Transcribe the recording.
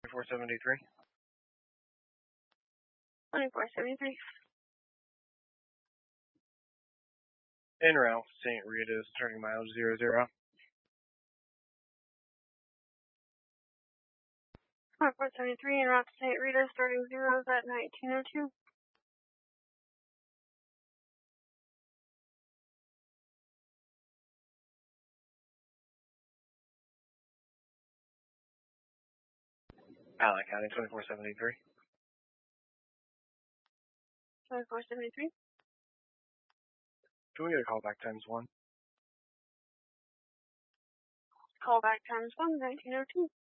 2473. 2473. En route, St. Rita, starting mileage 00. 2473 en route to St. Rita, starting zeros at 1902. Allen County, 2473. 2473. Can we get a callback times 1? Callback times 1, 1902.